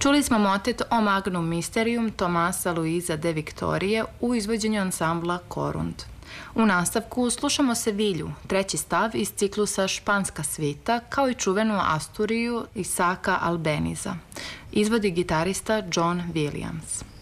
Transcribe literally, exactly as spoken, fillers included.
Čuli smo motet O Magnum Mysterium Tomasa Luisa de Victorije u izvođenju ansambla Korund. U nastavku slušamo Sevilju, treći stav iz ciklusa Španska svita, kao i čuvenu Asturiju Isaka Albeniza. Izvodi gitarista John Williams.